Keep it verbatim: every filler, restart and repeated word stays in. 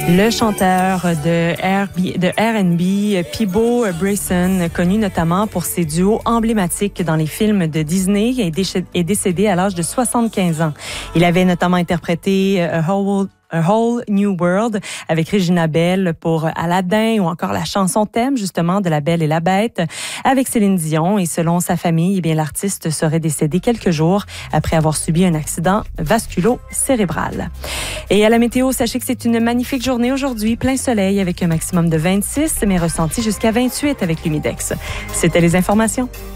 Le chanteur de R and B, Peabo Bryson, connu notamment pour ses duos emblématiques dans les films de Disney, est décédé à l'âge de soixante-quinze ans. Il avait notamment interprété A Whole A Whole New World avec Regina Belle pour Aladdin ou encore la chanson thème justement de La Belle et la Bête avec Céline Dion. Et selon sa famille, eh bien, l'artiste serait décédé quelques jours après avoir subi un accident vasculo-cérébral. Et à la météo, sachez que c'est une magnifique journée aujourd'hui, plein soleil avec un maximum de vingt-six, mais ressenti jusqu'à vingt-huit avec l'humidex. C'était les informations.